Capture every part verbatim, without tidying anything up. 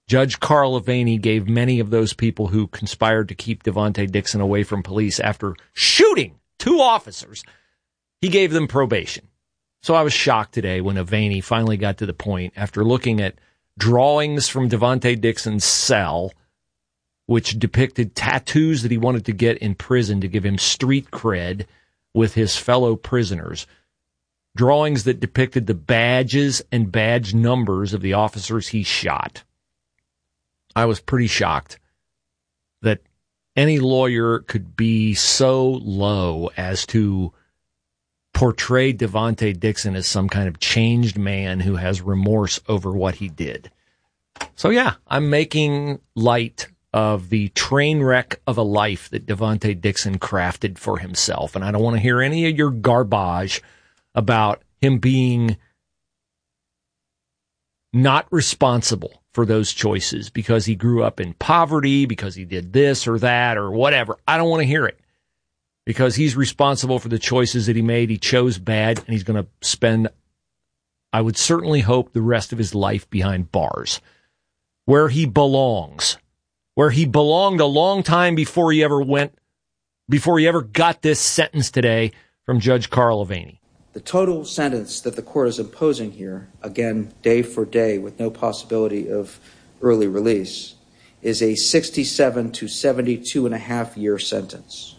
Judge Carl Levaney gave many of those people who conspired to keep Devontae Dixon away from police after shooting two officers, he gave them probation. So I was shocked today when Levaney finally got to the point, after looking at drawings from Devontae Dixon's cell, which depicted tattoos that he wanted to get in prison to give him street cred with his fellow prisoners, drawings that depicted the badges and badge numbers of the officers he shot. I was pretty shocked that any lawyer could be so low as to portray Devontae Dixon as some kind of changed man who has remorse over what he did. So yeah, I'm making light of the train wreck of a life that Devontae Dixon crafted for himself. And I don't want to hear any of your garbage about him being not responsible for those choices because he grew up in poverty, because he did this or that or whatever. I don't want to hear it, because he's responsible for the choices that he made. He chose bad, and he's going to spend, I would certainly hope, the rest of his life behind bars, where he belongs, where he belonged a long time before he ever went, before he ever got this sentence today from Judge Carl Levaney. The total sentence that the court is imposing here, again, day for day with no possibility of early release, is a sixty-seven to seventy-two and a half year sentence.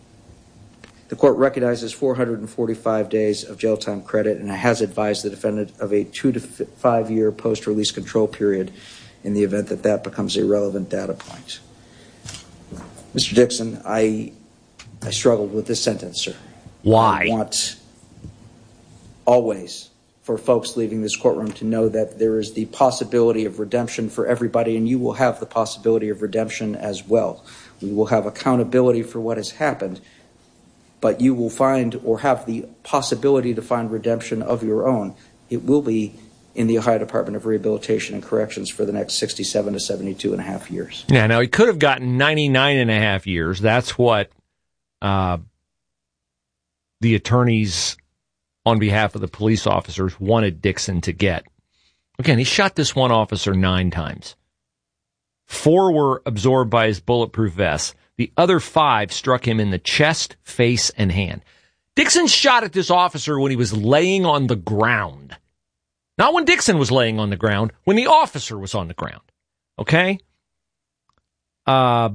The court recognizes four hundred forty-five days of jail time credit and has advised the defendant of a two to five year post-release control period in the event that that becomes a relevant data point. Mister Dixon, I I struggled with this sentence, sir. Why? I want always for folks leaving this courtroom to know that there is the possibility of redemption for everybody, and you will have the possibility of redemption as well. We will have accountability for what has happened, but you will find or have the possibility to find redemption of your own. It will be in the Ohio Department of Rehabilitation and Corrections for the next sixty-seven to seventy-two and a half years. Yeah, now he could have gotten ninety-nine and a half years. That's what uh, the attorneys on behalf of the police officers wanted Dixon to get. Again, he shot this one officer nine times. Four were absorbed by his bulletproof vest. The other five struck him in the chest, face, and hand. Dixon shot at this officer when he was laying on the ground. Not when Dixon was laying on the ground, when the officer was on the ground. Okay? Uh,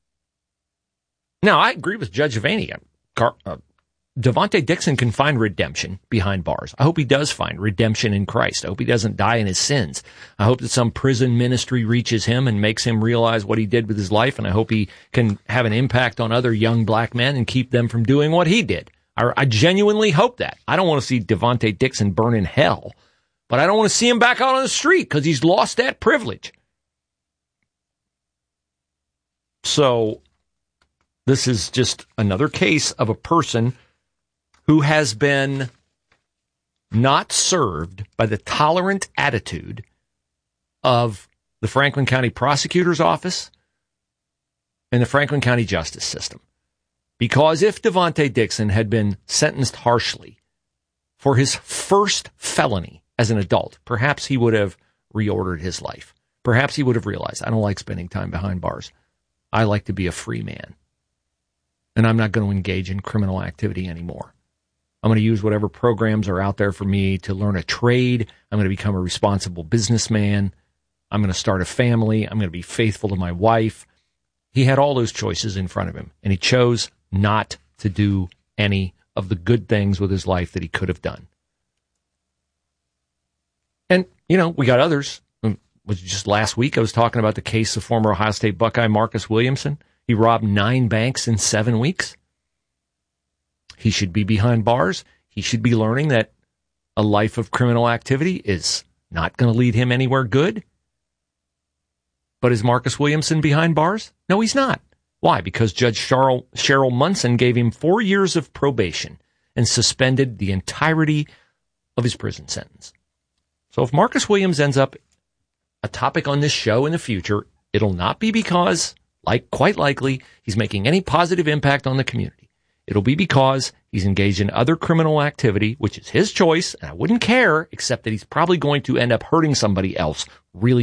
now, I agree with Judge Levaney. Car- uh, Devontae Dixon can find redemption behind bars. I hope he does find redemption in Christ. I hope he doesn't die in his sins. I hope that some prison ministry reaches him and makes him realize what he did with his life, and I hope he can have an impact on other young black men and keep them from doing what he did. I, I genuinely hope that. I don't want to see Devontae Dixon burn in hell, but I don't want to see him back out on the street because he's lost that privilege. So this is just another case of a person who has been not served by the tolerant attitude of the Franklin County Prosecutor's Office and the Franklin County Justice System. Because if Devontae Dixon had been sentenced harshly for his first felony as an adult, perhaps he would have reordered his life. Perhaps he would have realized, I don't like spending time behind bars. I like to be a free man. And I'm not going to engage in criminal activity anymore. I'm going to use whatever programs are out there for me to learn a trade. I'm going to become a responsible businessman. I'm going to start a family. I'm going to be faithful to my wife. He had all those choices in front of him, and he chose not to do any of the good things with his life that he could have done. And, you know, we got others. It was just last week I was talking about the case of former Ohio State Buckeye Marcus Williamson. He robbed nine banks in seven weeks. He should be behind bars. He should be learning that a life of criminal activity is not going to lead him anywhere good. But is Marcus Williamson behind bars? No, he's not. Why? Because Judge Cheryl, Cheryl Munson gave him four years of probation and suspended the entirety of his prison sentence. So if Marcus Williams ends up a topic on this show in the future, it'll not be because, like quite likely, he's making any positive impact on the community. It'll be because he's engaged in other criminal activity, which is his choice, and I wouldn't care, except that he's probably going to end up hurting somebody else really